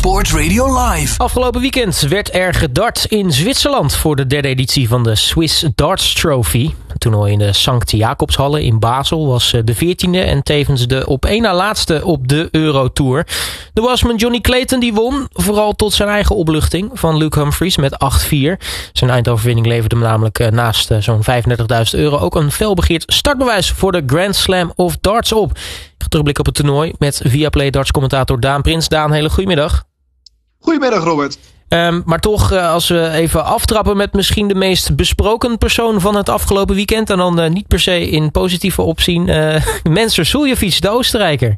Sport Radio Live. Afgelopen weekend werd er gedart in Zwitserland voor de derde editie van de Swiss Darts Trophy. Het toernooi in de Sankt Jacobshalle in Basel was de 14e en tevens de op één na laatste op de Eurotour. De Welshman Johnny Clayton die won, vooral tot zijn eigen opluchting van Luke Humphries met 8-4. Zijn eindoverwinning leverde hem namelijk naast zo'n €35.000 ook een felbegeerd startbewijs voor de Grand Slam of Darts op. Ik ga terugblikken op het toernooi met Viaplay Darts commentator Daan Prins. Daan, hele goedemiddag. Goedemiddag, Robert. Maar toch, als we even aftrappen met misschien de meest besproken persoon van het afgelopen weekend, en dan niet per se in positieve opzien, Mensur Suljovic, de Oostenrijker.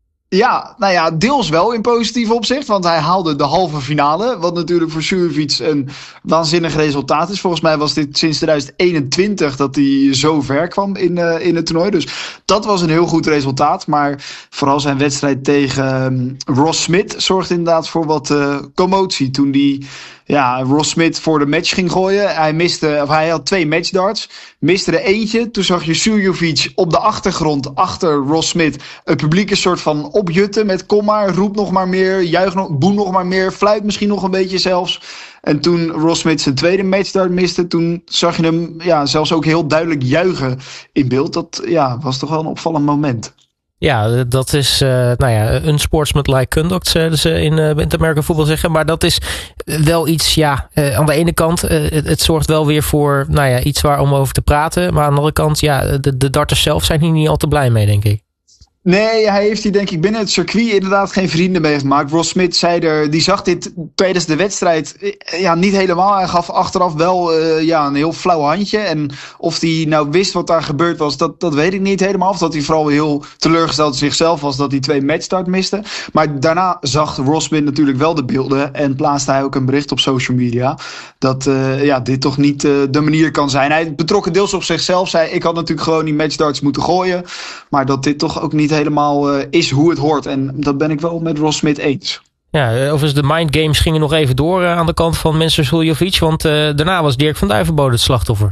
Ja, nou ja, deels wel in positief opzicht, want hij haalde de halve finale. Wat natuurlijk voor Suljovic een waanzinnig resultaat is. Volgens mij was dit sinds 2021 dat hij zo ver kwam in het toernooi. Dus dat was een heel goed resultaat. Maar vooral zijn wedstrijd tegen Ross Smith zorgde inderdaad voor wat commotie toen hij Ross Smith voor de match ging gooien. Hij had 2 matchdarts, miste er eentje. Toen zag je Suljovic op de achtergrond, achter Ross Smith, het publiek een soort van opjutten met kom maar, roep nog maar meer, juich nog, boem nog maar meer, fluit misschien nog een beetje zelfs. En toen Ross Smith zijn tweede matchdart miste, toen zag je hem zelfs ook heel duidelijk juichen in beeld. Dat was toch wel een opvallend moment. Ja, dat is unsportsmanlike conduct, zullen ze in het American voetbal zeggen. Maar dat is wel iets, aan de ene kant, het zorgt wel weer voor iets waar om over te praten. Maar aan de andere kant, de darters zelf zijn hier niet al te blij mee, denk ik. Nee, hij heeft hier denk ik binnen het circuit inderdaad geen vrienden mee gemaakt. Ross Smith die zag dit tijdens de wedstrijd niet helemaal. Hij gaf achteraf wel een heel flauw handje. En of hij nou wist wat daar gebeurd was, dat weet ik niet helemaal. Of dat hij vooral heel teleurgesteld in zichzelf was dat hij 2 matchstart miste. Maar daarna zag Ross Smith natuurlijk wel de beelden. En plaatste hij ook een bericht op social media. Dat dit toch niet de manier kan zijn. Hij betrok het deels op zichzelf. Zei ik had natuurlijk gewoon die matchdarts moeten gooien. Maar dat dit toch ook niet helemaal is hoe het hoort. En dat ben ik wel met Ross Smith eens. Ja, overigens de mindgames gingen nog even door aan de kant van Mensur Suljovic. Want daarna was Dirk van Duivenbode het slachtoffer.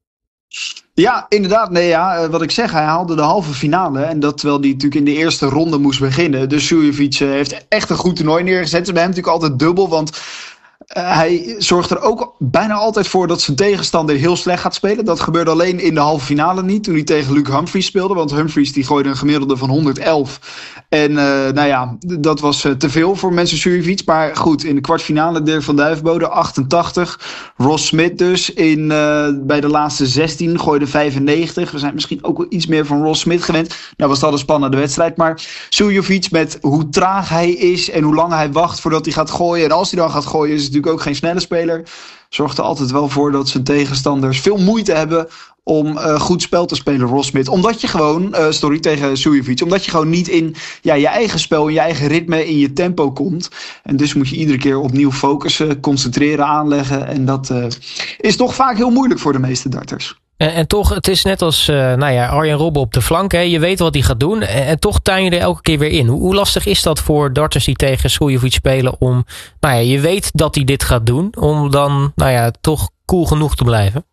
Ja, inderdaad. Wat ik zeg, hij haalde de halve finale. En dat terwijl hij natuurlijk in de eerste ronde moest beginnen. Dus Suljovic heeft echt een goed toernooi neergezet. Het is bij hem natuurlijk altijd dubbel, want hij zorgt er ook bijna altijd voor dat zijn tegenstander heel slecht gaat spelen. Dat gebeurde alleen in de halve finale niet, toen hij tegen Luke Humphries speelde. Want Humphries die gooide een gemiddelde van 111. En dat was te veel voor Mensur Suljovic. Maar goed, in de kwartfinale Dirk van Duivenbode 88. Ross Smith dus bij de laatste 16 gooide 95. We zijn misschien ook wel iets meer van Ross Smith gewend. Nou was dat een spannende wedstrijd. Maar Suljovic, met hoe traag hij is en hoe lang hij wacht voordat hij gaat gooien. En als hij dan gaat gooien, is het natuurlijk ook geen snelle speler. Zorgt er altijd wel voor dat zijn tegenstanders veel moeite hebben om goed spel te spelen, Ross Smith. Omdat je gewoon, tegen Suljovic, omdat je gewoon niet in je eigen spel, in je eigen ritme, in je tempo komt. En dus moet je iedere keer opnieuw focussen, concentreren, aanleggen. En dat is toch vaak heel moeilijk voor de meeste darters. En toch, het is net als Arjen Robben op de flank. Hè? Je weet wat hij gaat doen. En toch tuin je er elke keer weer in. Hoe lastig is dat voor darters die tegen Suljovic spelen om, je weet dat hij dit gaat doen, om dan, toch cool genoeg te blijven?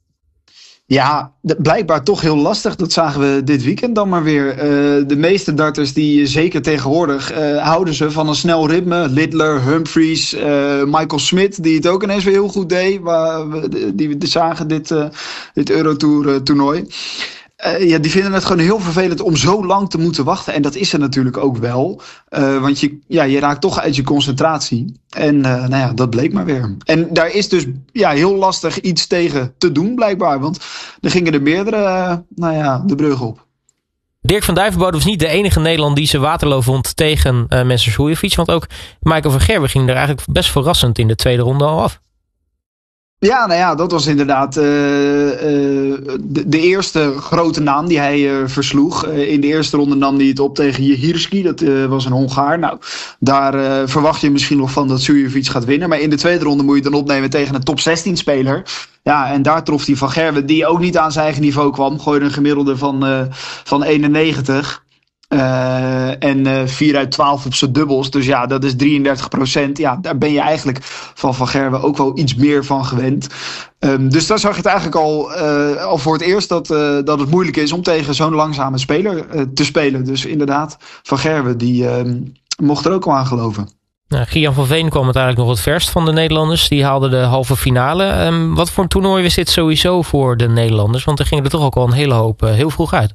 Ja, blijkbaar toch heel lastig. Dat zagen we dit weekend dan maar weer. De meeste darters die zeker tegenwoordig houden ze van een snel ritme. Lidler, Humphries, Michael Smith, die het ook ineens weer heel goed deed. Die we zagen dit Eurotour toernooi. Die vinden het gewoon heel vervelend om zo lang te moeten wachten. En dat is er natuurlijk ook wel. Want je raakt toch uit je concentratie. En dat bleek maar weer. En daar is dus heel lastig iets tegen te doen blijkbaar. Want er gingen er meerdere de brug op. Dirk van Duivenbode was niet de enige Nederlander die zijn Waterloo vond tegen Mensur Suljovic. Want ook Michael van Gerwen ging er eigenlijk best verrassend in de tweede ronde al af. Ja, dat was inderdaad de eerste grote naam die hij versloeg. In de eerste ronde nam hij het op tegen Jehirski. Dat was een Hongaar. Nou, daar verwacht je misschien nog van dat Suljovic gaat winnen. Maar in de tweede ronde moet je dan opnemen tegen een top 16 speler. Ja, en daar trof hij Van Gerwen, die ook niet aan zijn eigen niveau kwam. Gooide een gemiddelde van 91. En 4 uit 12 op zijn dubbels. Dus dat is 33%. Ja, daar ben je eigenlijk van Gerwen ook wel iets meer van gewend. Dus daar zag je het eigenlijk al voor het eerst dat het moeilijk is om tegen zo'n langzame speler te spelen. Dus inderdaad, Van Gerwen die mocht er ook al aan geloven. Nou, Gian van Veen kwam uiteindelijk nog het verst van de Nederlanders. Die haalden de halve finale. Wat voor een toernooi was dit sowieso voor de Nederlanders? Want er gingen er toch ook al een hele hoop heel vroeg uit.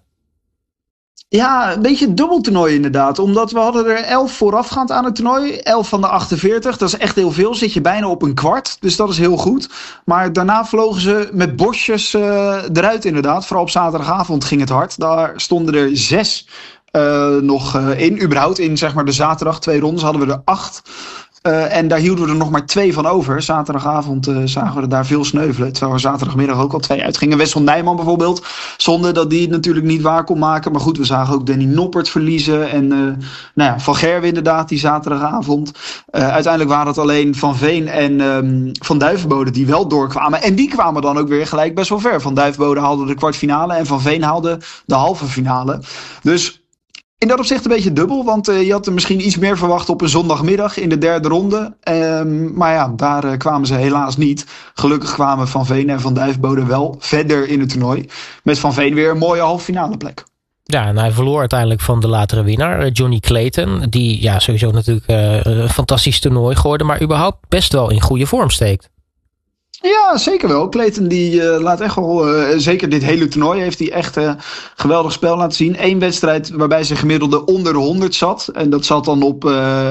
Ja, een beetje een dubbel toernooi inderdaad. Omdat we hadden er 11 voorafgaand aan het toernooi. 11 van de 48. Dat is echt heel veel. Zit je bijna op een kwart. Dus dat is heel goed. Maar daarna vlogen ze met bosjes eruit inderdaad. Vooral op zaterdagavond ging het hard. Daar stonden er 6 nog in. Überhaupt in zeg maar de zaterdag 2 rondes hadden we er 8. En daar hielden we er nog maar 2 van over. Zaterdagavond zagen we er daar veel sneuvelen. Terwijl er zaterdagmiddag ook al 2 uitgingen. Wessel Nijman bijvoorbeeld. Zonde dat die het natuurlijk niet waar kon maken. Maar goed, we zagen ook Danny Noppert verliezen. En Van Gerwen inderdaad die zaterdagavond. Uiteindelijk waren het alleen Van Veen en Van Duivenbode die wel doorkwamen. En die kwamen dan ook weer gelijk best wel ver. Van Duivenbode haalde de kwartfinale. En Van Veen haalde de halve finale. Dus in dat opzicht een beetje dubbel, want je had er misschien iets meer verwacht op een zondagmiddag in de 3e ronde. Maar ja, daar kwamen ze helaas niet. Gelukkig kwamen Van Veen en Van Duivenbode wel verder in het toernooi. Met Van Veen weer een mooie halve finale plek. Ja, en hij verloor uiteindelijk van de latere winnaar, Johnny Clayton. Die sowieso natuurlijk een fantastisch toernooi gooide, maar überhaupt best wel in goede vorm steekt. Ja, zeker wel. Clayton die laat echt wel, zeker dit hele toernooi heeft hij echt geweldig spel laten zien. 1 wedstrijd waarbij zijn gemiddelde onder de 100 zat. En dat zat dan op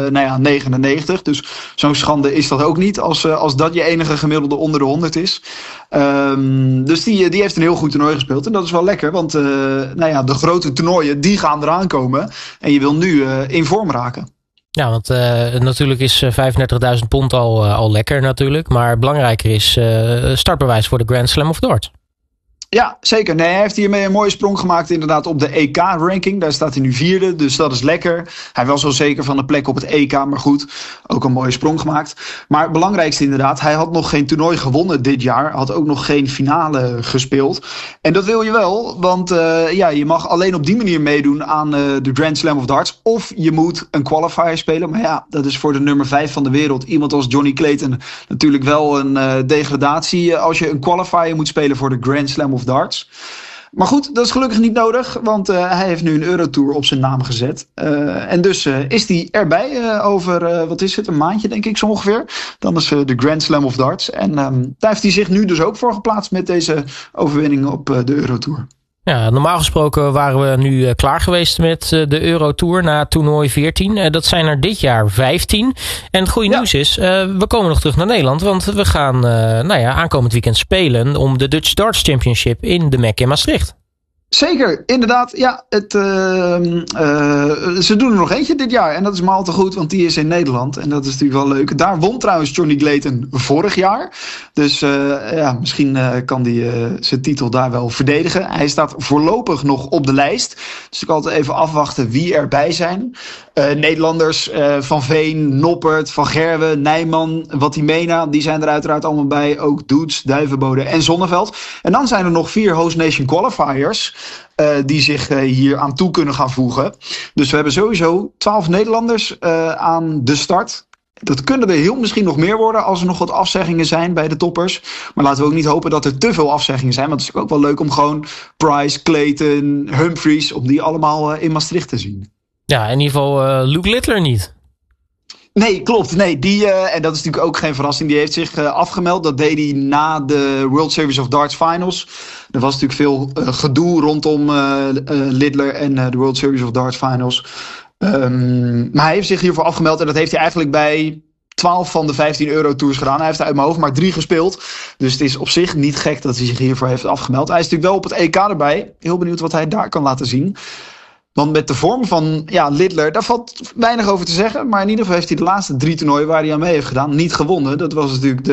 99. Dus zo'n schande is dat ook niet als dat je enige gemiddelde onder de 100 is. Dus die heeft een heel goed toernooi gespeeld. En dat is wel lekker, want de grote toernooien die gaan eraan komen. En je wil nu in vorm raken. Ja, want natuurlijk is 35.000 pond al lekker natuurlijk. Maar belangrijker is startbewijs voor de Grand Slam of Darts. Ja, zeker. Nee, hij heeft hiermee een mooie sprong gemaakt inderdaad op de EK-ranking. Daar staat hij nu 4e, dus dat is lekker. Hij was wel zeker van de plek op het EK, maar goed, ook een mooie sprong gemaakt. Maar het belangrijkste inderdaad, hij had nog geen toernooi gewonnen dit jaar. Had ook nog geen finale gespeeld. En dat wil je wel, want je mag alleen op die manier meedoen aan de Grand Slam of Darts. Of je moet een qualifier spelen. Maar ja, dat is voor de nummer 5 van de wereld. Iemand als Johnny Clayton natuurlijk wel een degradatie als je een qualifier moet spelen voor de Grand Slam of Darts. Maar goed, dat is gelukkig niet nodig, want hij heeft nu een Eurotour op zijn naam gezet. En dus is hij erbij over, wat is het, een maandje denk ik zo ongeveer. Dan is de Grand Slam of Darts. En daar heeft hij zich nu dus ook voor geplaatst met deze overwinning op de Eurotour. Ja, normaal gesproken waren we nu klaar geweest met de Eurotour na toernooi 14. Dat zijn er dit jaar 15. En het goede nieuws is, we komen nog terug naar Nederland. Want we gaan aankomend weekend spelen om de Dutch Darts Championship in de MEC in Maastricht. Zeker, inderdaad. Ja, ze doen er nog eentje dit jaar. En dat is maar al te goed, want die is in Nederland. En dat is natuurlijk wel leuk. Daar won trouwens Johnny Clayton vorig jaar. Dus misschien kan hij zijn titel daar wel verdedigen. Hij staat voorlopig nog op de lijst. Dus ik altijd even afwachten wie erbij zijn. Nederlanders, Van Veen, Noppert, Van Gerwen, Nijman, Watimena. Die zijn er uiteraard allemaal bij. Ook Doets, Duivenbode en Zonneveld. En dan zijn er nog 4 Host Nation qualifiers. Die zich hier aan toe kunnen gaan voegen. Dus we hebben sowieso 12 Nederlanders aan de start. Dat kunnen er heel misschien nog meer worden als er nog wat afzeggingen zijn bij de toppers. Maar laten we ook niet hopen dat er te veel afzeggingen zijn. Want het is ook wel leuk om gewoon Price, Clayton, Humphries, om die allemaal in Maastricht te zien. Ja, in ieder geval Luke Littler niet. Nee, klopt. Nee, en dat is natuurlijk ook geen verrassing. Die heeft zich afgemeld. Dat deed hij na de World Series of Darts Finals. Er was natuurlijk veel gedoe rondom Littler en de World Series of Darts Finals. Maar hij heeft zich hiervoor afgemeld. En dat heeft hij eigenlijk bij 12 van de 15 Eurotours gedaan. Hij heeft er uit mijn hoofd maar 3 gespeeld. Dus het is op zich niet gek dat hij zich hiervoor heeft afgemeld. Hij is natuurlijk wel op het EK erbij. Heel benieuwd wat hij daar kan laten zien. Want met de vorm van Littler, daar valt weinig over te zeggen. Maar in ieder geval heeft hij de laatste 3 toernooien waar hij aan mee heeft gedaan niet gewonnen. Dat was natuurlijk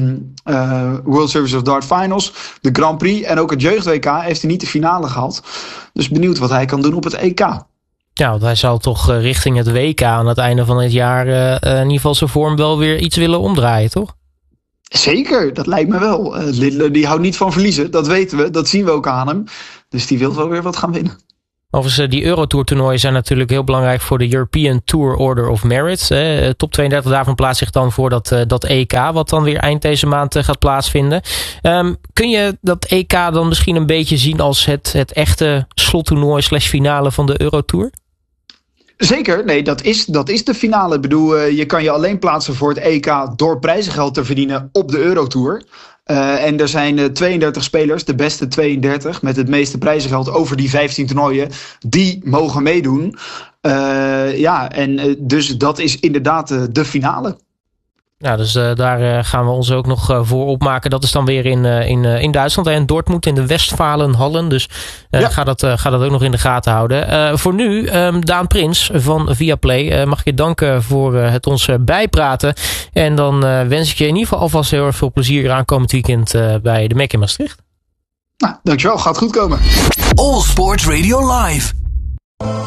de World Series of Darts Finals, de Grand Prix en ook het Jeugd-WK heeft hij niet de finale gehaald. Dus benieuwd wat hij kan doen op het EK. Ja, want hij zal toch richting het WK aan het einde van het jaar in ieder geval zijn vorm wel weer iets willen omdraaien, toch? Zeker, dat lijkt me wel. Littler die houdt niet van verliezen, dat weten we, dat zien we ook aan hem. Dus die wil wel weer wat gaan winnen. Overigens, die Eurotour toernooien zijn natuurlijk heel belangrijk voor de European Tour Order of Merit. Top 32 daarvan plaatst zich dan voor dat EK, wat dan weer eind deze maand gaat plaatsvinden. Kun je dat EK dan misschien een beetje zien als het echte slottoernooi / finale van de Eurotour? Zeker, nee, dat is de finale. Ik bedoel, je kan je alleen plaatsen voor het EK door prijzengeld te verdienen op de Eurotour. En er zijn 32 spelers, de beste 32, met het meeste prijzengeld over die 15 toernooien, die mogen meedoen. Dus dat is inderdaad de finale. Ja, dus daar gaan we ons ook nog voor opmaken. Dat is dan weer in Duitsland, in Dortmund, in de Westfalenhallen. Dus ga dat ook nog in de gaten houden. Voor nu, Daan Prins van Viaplay, mag ik je danken voor het ons bijpraten. En dan wens ik je in ieder geval alvast heel erg veel plezier aankomend weekend bij de MEC in Maastricht. Nou, dankjewel. Gaat goed komen. All Sports Radio Live.